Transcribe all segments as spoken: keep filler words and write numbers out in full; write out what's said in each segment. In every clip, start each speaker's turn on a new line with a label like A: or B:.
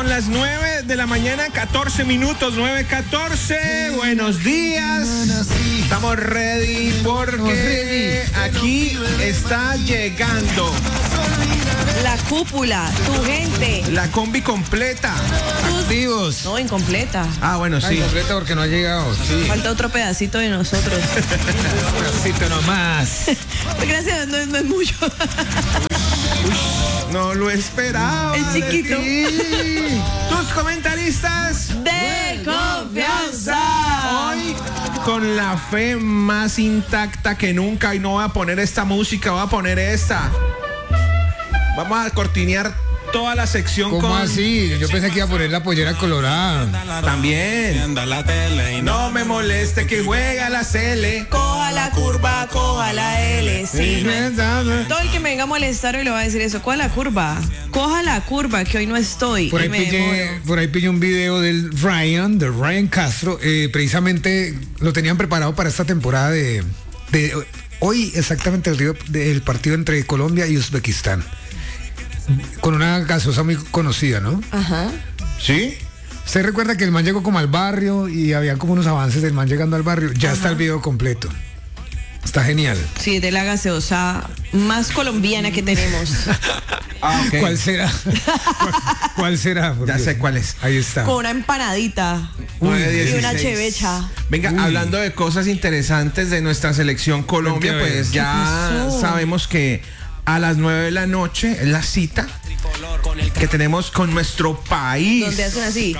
A: son las nueve de la mañana, catorce minutos, nueve catorce. Buenos días. Estamos ready porque aquí está llegando
B: la cúpula, tu gente.
A: la combi completa.
C: Activos.
B: No, incompleta.
A: Ah, bueno,
C: Ah,
A: sí.
C: incompleta porque no ha llegado. Sí.
B: Falta otro pedacito de nosotros.
C: Un pedacito nomás.
B: Gracias, no, es- no es mucho.
A: No lo esperaba.
B: El chiquito.
A: de ti. Tus comentaristas
B: De confianza.
A: hoy con la fe más intacta que nunca, y no voy a poner esta música, voy a poner esta. Vamos a cortinear toda la sección.
C: ¿Cómo
A: con...
C: así? Yo pensé que iba a poner la pollera colorada.
A: También. No me moleste que juega la Cele.
B: Coja la curva, coja la L. Sí. Todo el que me venga a molestar hoy le va a decir eso. Coja la curva. Coja la curva, que hoy no estoy.
C: Por ahí,
B: y me
C: pillé,
B: demoro.
C: por ahí pillé un video del Ryan, de Ryan Castro. Eh, precisamente lo tenían preparado para esta temporada de, de hoy, exactamente el, río- del partido entre Colombia y Uzbekistán. Con una gaseosa muy conocida, ¿no?
B: Ajá.
A: ¿Sí?
C: Usted recuerda que el man llegó como al barrio y había como unos avances del man llegando al barrio. Ya está el video completo. Está genial.
B: Sí, de la gaseosa más colombiana que tenemos.
A: Ah, ok.
C: ¿Cuál será? ¿Cuál, cuál será? Por
A: Ya
C: Dios.
A: sé cuál es.
C: Ahí está.
B: Con una empanadita.
A: nueve
B: Y una
A: dieciséis.
B: chevecha.
A: Venga,
C: Uy.
A: hablando de cosas interesantes de nuestra selección Colombia,
C: Cuente a ver.
A: pues ya
B: ¿Qué pasó?
A: sabemos que a las nueve de la noche es la cita que tenemos con nuestro país.
B: Donde hacen así.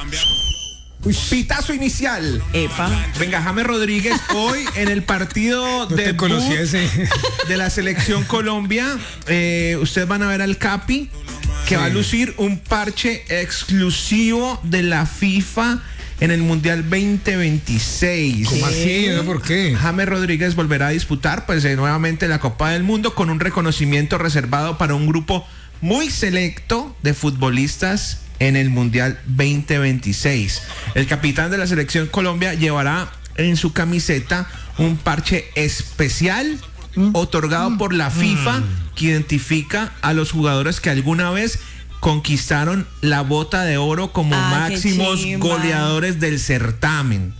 A: Uy, pitazo inicial.
B: Epa.
A: Venga, James Rodríguez, hoy en el partido
C: No
A: de
C: te conocía ese.
A: de la selección Colombia, eh, ustedes van a ver al Capi, que
C: Sí.
A: va a lucir un parche exclusivo de la FIFA en el Mundial veinte veintiséis.
C: ¿Cómo así? ¿No? ¿Por qué?
A: James Rodríguez volverá a disputar pues eh, nuevamente la Copa del Mundo con un reconocimiento reservado para un grupo muy selecto de futbolistas en el Mundial veinte veintiséis. El capitán de la selección Colombia llevará en su camiseta un parche especial otorgado por la FIFA que identifica a los jugadores que alguna vez conquistaron la bota de oro como
B: Ah, qué
A: máximos
B: chimba.
A: goleadores del certamen.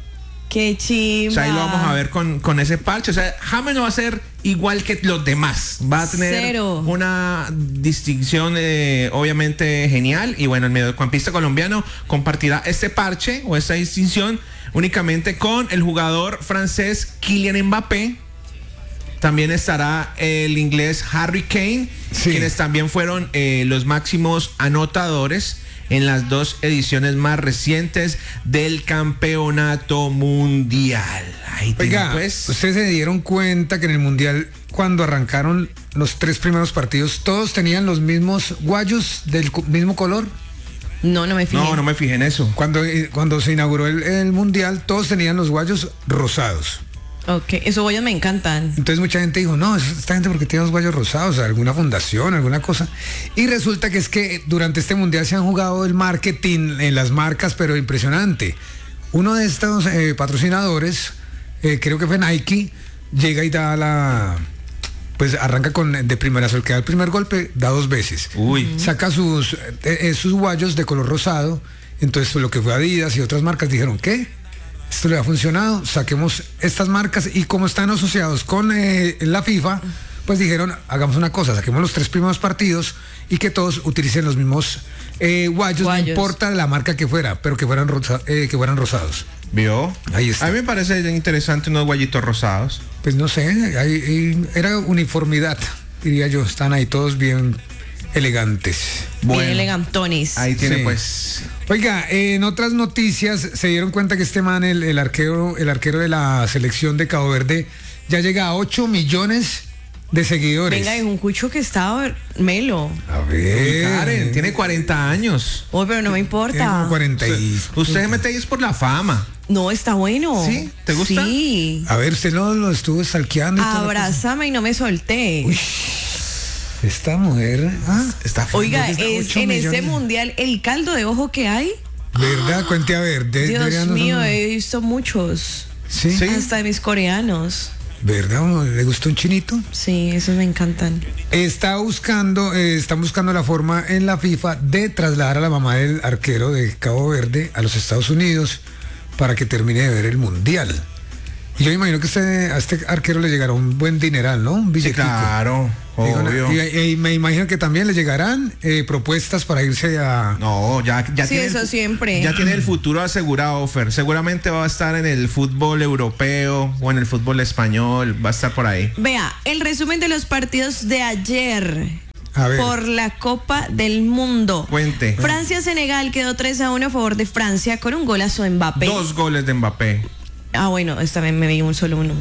B: Qué chimba.
A: O sea, ahí lo vamos a ver con, con ese parche. O sea, James no va a ser igual que los demás. Va a tener
B: Cero.
A: una distinción eh, obviamente genial. Y bueno, el mediocampista colombiano compartirá este parche o esta distinción únicamente con el jugador francés Kylian Mbappé. También estará el inglés Harry Kane,
C: Sí.
A: quienes también fueron eh, los máximos anotadores en las dos ediciones más recientes del campeonato mundial. Ahí tiene,
C: Oiga,
A: pues.
C: ustedes se dieron cuenta que en el Mundial, cuando arrancaron los tres primeros partidos, todos tenían los mismos guayos del co- mismo color.
B: No, no me fijé.
A: No, no me fijé en eso.
C: Cuando, eh, cuando se inauguró el, el Mundial, todos tenían los guayos rosados.
B: Ok, esos guayos me encantan.
C: Entonces mucha gente dijo, no, esta gente porque tiene los guayos rosados, alguna fundación, alguna cosa. Y resulta que es que durante este mundial se han jugado el marketing en las marcas, pero impresionante. Uno de estos eh, patrocinadores, eh, creo que fue Nike, llega y da la... Pues arranca con de primera, el que da el primer golpe, da dos veces.
A: Uy.
C: Saca sus, eh, eh, sus guayos de color rosado. Entonces lo que fue Adidas y otras marcas dijeron, ¿qué? Esto le ha funcionado, saquemos estas marcas y como están asociados con eh, la FIFA, pues dijeron, hagamos una cosa, saquemos los tres primeros partidos y que todos utilicen los mismos eh, guayos, no
B: Guayos.
C: importa la marca que fuera, pero que fueran, rosa- eh, que fueran rosados.
A: ¿Vio?
C: Ahí está.
A: A mí me parece interesante unos guayitos rosados.
C: Pues no sé, ahí- ahí era uniformidad, diría yo, están ahí todos bien elegantes.
B: Bien elegantones.
A: Ahí tiene
C: Sí.
A: pues.
C: Oiga, en otras noticias se dieron cuenta que este man, el, el arquero, el arquero de la selección de Cabo Verde, ya llega a ocho millones de seguidores.
B: Venga, es un cucho que está melo.
C: A ver.
A: Karen, tiene cuarenta años.
B: Oh, pero no me
C: Tiene como
B: importa.
C: cuarenta y...
A: Usted se mete ahí es por la fama.
B: No, está bueno.
A: ¿Sí? ¿Te gusta?
B: Sí.
C: A ver, usted lo, lo estuvo stalkeando y toda la
B: Abrázame y no me solté.
C: cosa. Esta mujer, ah,
A: Está feo.
B: Oiga,
C: Ocho
B: es, en
C: millones.
B: ese mundial, el caldo de ojo que hay.
C: ¿verdad? Cuente a ver. de-
B: Dios
C: deberían-
B: mío, he visto muchos.
C: Sí.
A: Sí.
B: Hasta de mis coreanos.
C: ¿Verdad? ¿Le gustó un chinito?
B: Sí, esos me encantan.
C: Está buscando, eh, están buscando la forma en la FIFA de trasladar a la mamá del arquero de Cabo Verde a los Estados Unidos para que termine de ver el Mundial. Y yo imagino que este, a este arquero le llegará un buen dineral, ¿no? Un
A: Sí,
C: billetico.
A: claro, obvio.
C: Y, y- y me imagino que también le llegarán eh, propuestas para irse a...
A: No, ya, ya
B: Sí,
A: tiene
B: eso
A: el,
B: siempre.
A: Ya tiene el futuro asegurado, Fer. Seguramente va a estar en el fútbol europeo o en el fútbol español. Va a estar por ahí.
B: Vea, el resumen de los partidos de ayer
C: A ver.
B: por la Copa del Mundo.
A: Cuente.
B: Francia-Senegal quedó tres a uno a favor de Francia con un golazo de Mbappé.
A: Dos goles de Mbappé.
B: Ah, bueno, esta vez me vi un solo uno.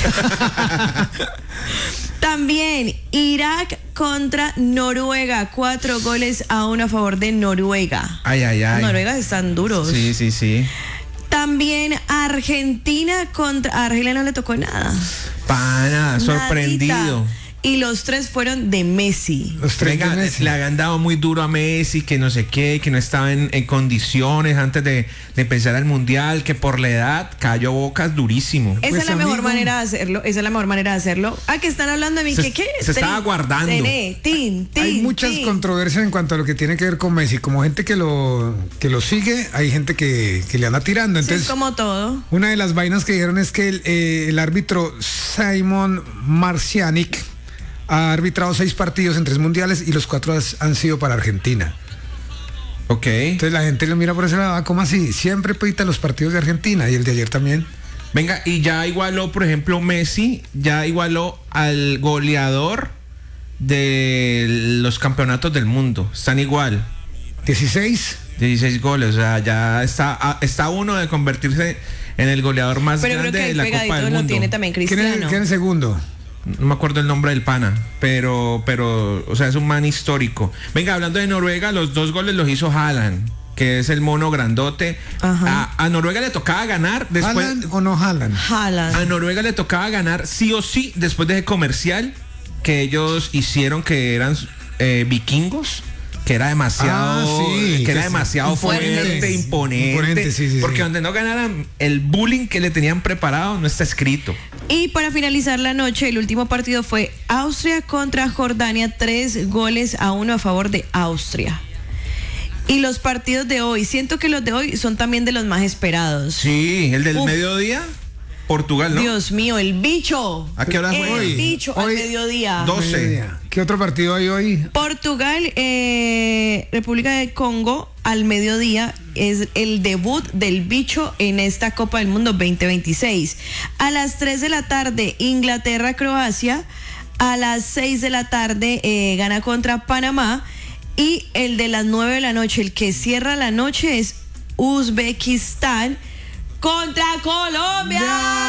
B: Sí. También Irak contra Noruega, cuatro goles a uno a favor de Noruega.
A: Ay, ay, ay.
B: Noruega están duros.
A: Sí, sí, sí.
B: También Argentina contra... A Argelia no le tocó nada.
A: Pana, sorprendido.
B: Nadita. Y los tres fueron de Messi.
C: Los tres
A: Venga,
C: de Messi.
A: le habían dado muy duro a Messi, que no sé qué, que no estaba en, en condiciones antes de, de empezar el mundial, que por la edad cayó bocas durísimo.
B: Esa
C: Pues,
B: es la mejor
C: amigo.
B: manera de hacerlo. Esa es la mejor manera de hacerlo. Ah, que están hablando de mí.
A: Se-
B: ¿Qué qué?
A: se estaba
B: Trin,
A: guardando.
B: tené, tin, tin,
C: Hay muchas
B: tin.
C: controversias en cuanto a lo que tiene que ver con Messi. Como gente que lo, que lo sigue, hay gente que, que le anda tirando.
B: Sí,
C: Entonces,
B: es como todo.
C: una de las vainas que dijeron es que el, eh, el árbitro Simon Marcianic ha arbitrado seis partidos en tres mundiales y los cuatro has- han sido para Argentina.
A: Ok.
C: Entonces la gente lo mira por ese lado, ah, ¿cómo así? Siempre pita los partidos de Argentina y el de ayer también.
A: Venga, y ya igualó, por ejemplo, Messi, ya igualó al goleador de los campeonatos del mundo. Están igual.
C: dieciséis.
A: dieciséis goles, o sea, ya está a, está uno de convertirse en el goleador más
B: Pero creo
A: grande
B: que
A: de
B: el
A: la Copa
B: pegadito
A: del
B: lo
A: Mundo.
B: tiene también
C: ¿Quién es,
B: Cristiano.
C: quién es el segundo?
A: No me acuerdo el nombre del pana, pero, pero, o sea, es un man histórico. Venga, hablando de Noruega, los dos goles los hizo Haaland, que es el mono grandote.
B: Ajá.
A: A, a Noruega le tocaba ganar después.
C: ¿Haaland o no Haaland?
B: Haaland.
A: A Noruega le tocaba ganar sí o sí después de ese comercial que ellos hicieron, que eran eh, vikingos, que era demasiado,
C: Ah, sí,
A: que era
C: que sí.
A: demasiado
C: Imponentes.
A: fuerte, imponente,
C: Imponente, sí, sí,
A: porque
C: sí.
A: donde no ganaran, el bullying que le tenían preparado no está escrito.
B: Y para finalizar la noche, el último partido fue Austria contra Jordania, tres goles a uno a favor de Austria. Y los partidos de hoy, siento que los de hoy son también de los más esperados.
A: Sí, el del
B: Uf.
A: mediodía, Portugal, ¿no?
B: Dios mío, el bicho.
A: ¿A qué hora
B: el
A: fue hoy?
B: bicho al
C: Hoy-
B: mediodía.
A: Dos. doce.
C: ¿Qué otro partido hay hoy?
B: Portugal, eh, República de Congo, al mediodía, es el debut del bicho en esta Copa del Mundo veinte veintiséis. A las tres de la tarde, Inglaterra, Croacia. A las seis de la tarde, eh, gana contra Panamá. Y el de las nueve de la noche, el que cierra la noche, es Uzbekistán contra Colombia.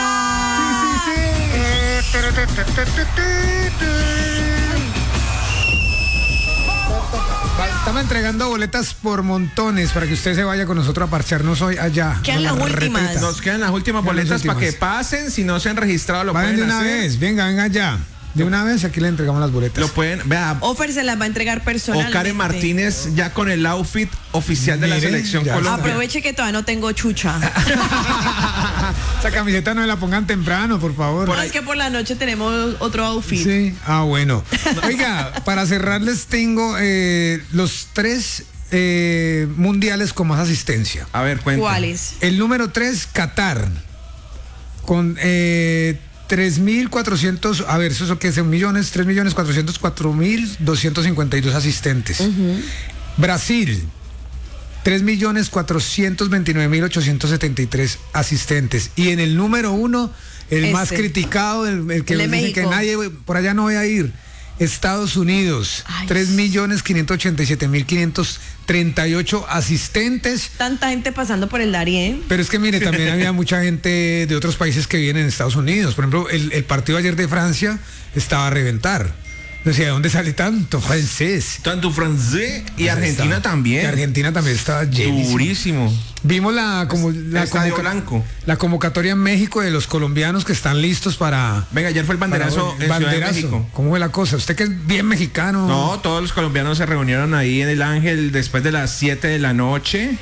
C: Estamos entregando boletas por montones para que usted se vaya con nosotros a parcharnos hoy allá.
B: Quedan
C: con
B: las últimas.
C: repetas.
A: Nos quedan las últimas
C: Quedan las
A: boletas para que
C: últimas.
A: pasen. Si no se han registrado, lo
C: Vayan
A: pueden
C: de una
A: hacer.
C: vez, venga, venga ya. De una vez aquí le entregamos las boletas.
A: Lo pueden, vea,
B: Offer se las va a entregar personalmente.
A: o Karen Martínez ya con el outfit oficial de la
C: Mire,
A: selección
C: ya
A: Colombia.
B: Aproveche que todavía no tengo chucha.
C: Esa camiseta no me la pongan temprano, por favor.
B: No, es que por la noche tenemos otro outfit.
C: Sí, ah, bueno. Oiga, para cerrarles tengo eh, los tres eh, mundiales con más asistencia.
A: A ver, cuenta.
B: ¿Cuáles?
C: El número tres, Qatar, con eh, tres mil cuatrocientos, a ver, ¿eso qué es? Millones, tres millones cuatrocientos cuatro mil doscientos cincuenta y dos asistentes. Brasil, tres millones cuatrocientos veintinueve mil ochocientos setenta y tres asistentes. Y en el número uno, el
B: Ese.
C: más criticado, el, el que
B: El de
C: dice que
B: México.
C: nadie, por allá no voy a ir. Estados Unidos,
B: Ay.
C: tres millones quinientos ochenta y siete mil quinientos treinta y ocho asistentes.
B: Tanta gente pasando por el Darién.
C: Pero es que mire, también había mucha gente de otros países que viven en Estados Unidos. Por ejemplo, el, el partido ayer de Francia estaba a reventar. Decía, ¿de dónde sale tanto francés?
A: Tanto francés y Argentina
C: Estaba-
A: también.
C: Y Argentina también estaba llenísimo.
A: Durísimo.
C: Vimos la, como, la,
A: Estadio
C: convoca-
A: Blanco.
C: la convocatoria en México de los colombianos que están listos para...
A: Venga, ayer fue el banderazo
C: para-
A: en Ciudad de
C: banderazo.
A: México.
C: ¿Cómo fue la cosa? Usted que es bien mexicano.
A: No, todos los colombianos se reunieron ahí en el Ángel después de las siete de la noche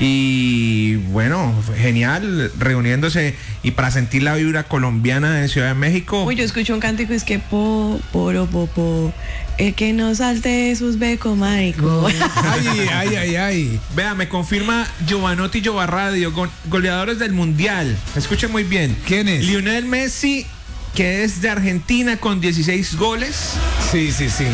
A: y bueno, fue genial reuniéndose y para sentir la vibra colombiana en Ciudad de México.
B: Uy, yo escucho un cántico y es que po, poro, po, po, el que no salte sus becos, marico.
C: Ay, ay, ay, ay.
A: Vea, me confirma Giovanotti Giovarradio, go- goleadores del Mundial. Escuchen muy bien.
C: ¿Quién es?
A: Lionel Messi, que es de Argentina con dieciséis goles.
C: Sí, sí, sí.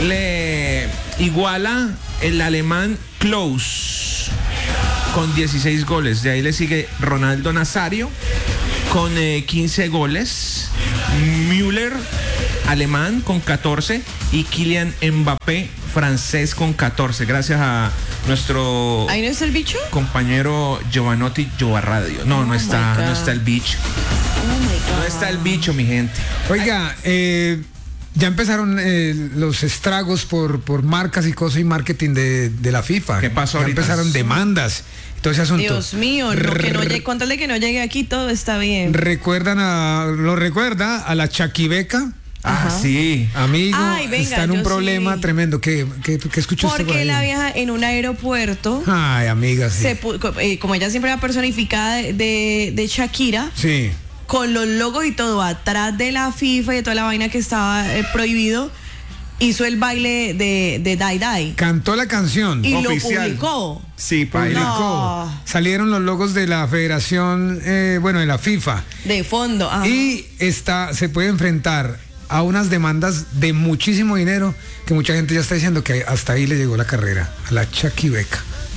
A: Le iguala el alemán Klose con dieciséis goles. De ahí le sigue Ronaldo Nazario con eh, quince goles. Müller, alemán, con catorce. Y Kylian Mbappé, francés, con catorce. Gracias a nuestro
B: ¿Ahí no es el bicho?
A: compañero Giovanotti Giovarradio. No,
B: Oh
A: no
B: my
A: está,
B: God.
A: no está el bicho.
B: Oh my God.
A: No está el bicho, mi gente.
C: Oiga, eh, ya empezaron eh, los estragos por, por marcas y cosas y marketing de, de la FIFA.
A: ¿Qué pasó
C: Ya
A: ahorita?
C: empezaron demandas. Todo ese asunto.
B: Dios mío, no, que no llegue, con tal de que no llegue aquí, todo está bien.
C: Recuerdan a, lo recuerda a la Chaquibeca,
A: Ah,
B: Ajá.
A: sí.
C: amigo,
B: Ay, venga,
C: está en un
B: yo
C: problema
B: sí.
C: tremendo. ¿Qué, qué, qué escuchó usted por
B: Porque
C: ahí?
B: la vieja en un aeropuerto,
C: Ay, amiga, sí.
B: se pu- co- eh, como ella siempre era personificada de, de, de Shakira,
C: Sí.
B: con los logos y todo atrás de la FIFA y de toda la vaina que estaba eh, prohibido, hizo el baile de, de Dai Dai
C: Cantó la canción.
B: y
A: Oficial.
B: lo publicó.
A: Sí, paila.
B: No.
C: Publicó. Salieron los logos de la federación, eh, bueno, de la FIFA.
B: De fondo. Ajá.
C: Y está, se puede enfrentar a unas demandas de muchísimo dinero que mucha gente ya está diciendo que hasta ahí le llegó la carrera, a la Chaquibeca.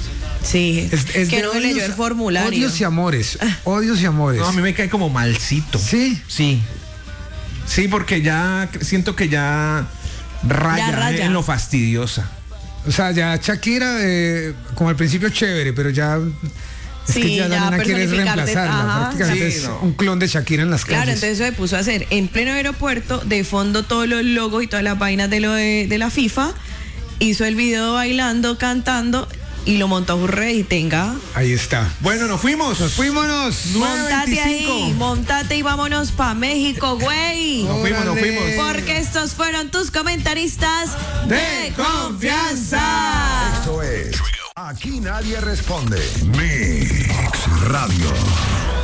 B: Sí.
C: Es, es
B: que
C: de
B: no
C: odios-
B: leyó el formulario.
C: Odios y amores, odios y amores.
A: No, a mí me cae como malcito.
C: Sí.
A: Sí. Sí, porque ya siento que ya raya,
B: Ya raya.
A: en lo fastidiosa.
C: O sea, ya Shakira, eh, como al principio chévere, pero ya es
B: Sí,
C: que ya la
B: ya
C: nena quiere es
B: personificarte,
C: reemplazarla.
B: ajá.
C: Prácticamente
A: Sí,
C: es
A: no.
C: un clon de Shakira en las
B: Claro,
C: calles.
B: entonces se puso a hacer en pleno aeropuerto, de fondo todos los logos y todas las vainas de lo de, de la FIFA, hizo el video bailando, cantando y lo montó a un rey y tenga.
C: Ahí está.
A: Bueno, nos fuimos.
C: Nos fuímonos.
B: Montate ahí,
A: nueve veinticinco.
B: montate y vámonos pa' México, güey.
A: Nos fuimos, nos
C: Órale.
A: fuimos.
B: Porque estos fueron tus comentaristas
A: De
B: de
A: confianza.
B: confianza.
D: Esto es Aquí nadie responde. Mix Radio.